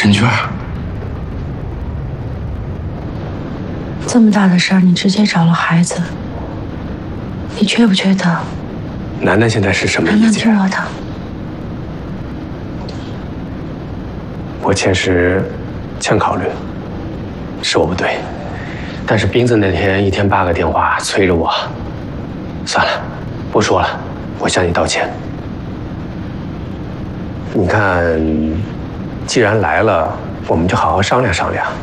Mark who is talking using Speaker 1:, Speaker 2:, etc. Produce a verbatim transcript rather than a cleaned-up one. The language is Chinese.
Speaker 1: 陈娟，
Speaker 2: 这么大的事儿，你直接找了孩子，你缺不缺德？
Speaker 1: 楠楠现在是什么
Speaker 2: 楠楠
Speaker 1: 意见？
Speaker 2: 听我的，
Speaker 1: 我确实欠考虑，是我不对。但是斌子那天一天八个电话催着我，算了，不说了，我向你道歉。你看，既然来了，我们就好好商量商量。